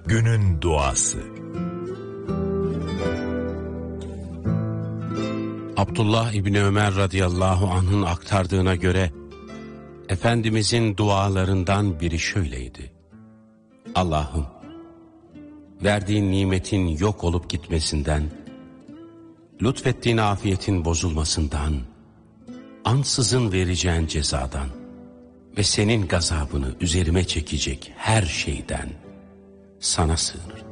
Günün duası. Abdullah İbni Ömer radıyallahu anh'ın aktardığına göre Efendimizin dualarından biri şöyleydi: Allah'ım, verdiğin nimetin yok olup gitmesinden, lütfettiğin afiyetin bozulmasından, ansızın vereceğin cezadan ve senin gazabını üzerime çekecek her şeyden sana sığınırım.